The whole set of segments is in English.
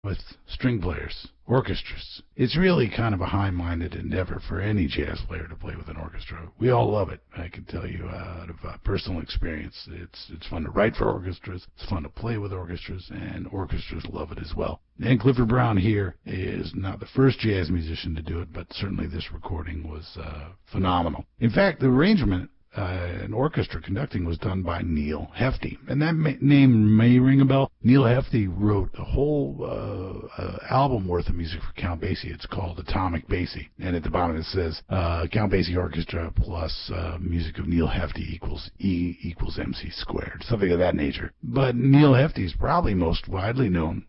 with string players, orchestras. It's really kind of a high-minded endeavor for any jazz player to play with an orchestra. We all love it. I can tell you out of personal experience, it's fun to write for orchestras, it's fun to play with orchestras, and orchestras love it as well. And Clifford Brown here is not the first jazz musician to do it, but certainly this recording was phenomenal. In fact, the arrangement and orchestra conducting was done by Neal Hefti. And that name may ring a bell. Neal Hefti wrote a whole album worth of music for Count Basie. It's called Atomic Basie. And at the bottom it says Count Basie Orchestra plus music of Neal Hefti equals E equals MC squared. Something of that nature. But Neal Hefti is probably most widely known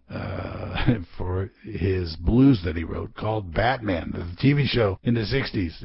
for his blues that he wrote called Batman, the TV show in the 60s.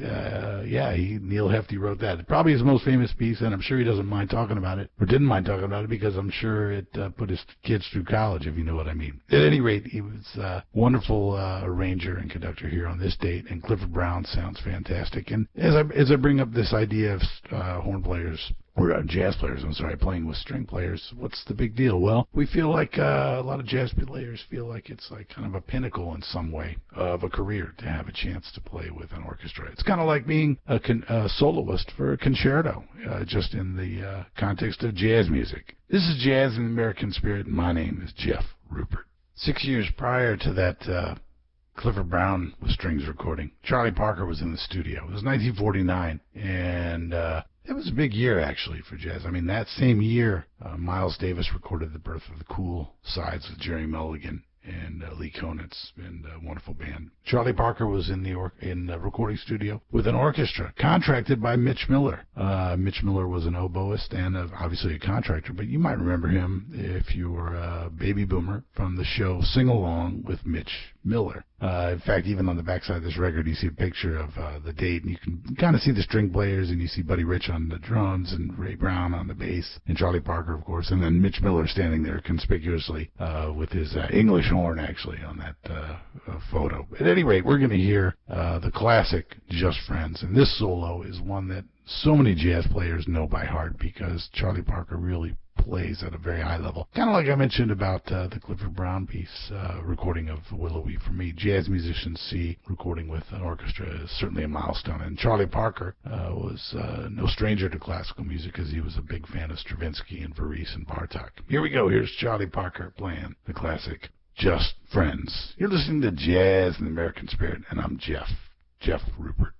Neal Hefti wrote that. It probably his most famous piece, and I'm sure he doesn't mind talking about it, or didn't mind talking about it, because I'm sure it put his kids through college, if you know what I mean. At any rate, he was a wonderful arranger and conductor here on this date, and Clifford Brown sounds fantastic. And as I bring up this idea of horn players, or jazz players, playing with string players, what's the big deal? Well, we feel like a lot of jazz players feel like it's like kind of a pinnacle in some way of a career to have a chance to play with an orchestra. It's kind of like being a soloist for a concerto, just in the context of jazz music. This is Jazz in the American Spirit, and my name is Jeff Rupert. 6 years prior to that Clifford Brown with strings recording, Charlie Parker was in the studio. It was 1949, and it was a big year, actually, for jazz. I mean, that same year, Miles Davis recorded The Birth of the Cool Sides with Jerry Mulligan and Lee Konitz and a wonderful band. Charlie Parker was in the recording studio with an orchestra contracted by Mitch Miller. Mitch Miller was an oboist and obviously a contractor, but you might remember him if you were a baby boomer from the show Sing Along with Mitch Miller. In fact, even on the backside of this record, you see a picture of the date, and you can kind of see the string players, and you see Buddy Rich on the drums, and Ray Brown on the bass, and Charlie Parker, of course, and then Mitch Miller standing there conspicuously with his English horn, actually, on that photo. At any rate, we're going to hear the classic Just Friends, and this solo is one that so many jazz players know by heart because Charlie Parker really plays at a very high level. Kind of like I mentioned about the Clifford Brown piece, recording of Willow Weep. For me, jazz musicians see recording with an orchestra is certainly a milestone. And Charlie Parker was no stranger to classical music because he was a big fan of Stravinsky and Varese and Bartok. Here we go. Here's Charlie Parker playing the classic Just Friends. You're listening to Jazz in the American Spirit, and I'm Jeff Rupert.